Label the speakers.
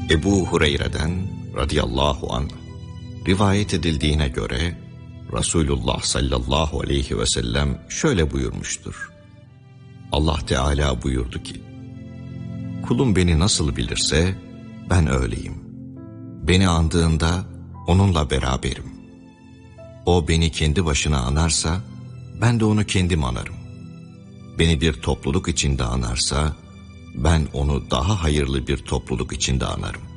Speaker 1: Ebu Hureyre'den radıyallahu anh rivayet edildiğine göre Resulullah sallallahu aleyhi ve sellem şöyle buyurmuştur. Allah Teala buyurdu ki, kulum beni nasıl bilirse ben öyleyim. Beni andığında onunla beraberim. O beni kendi başına anarsa ben de onu kendim anarım. Beni bir topluluk içinde anarsa ben onu daha hayırlı bir topluluk içinde anarım.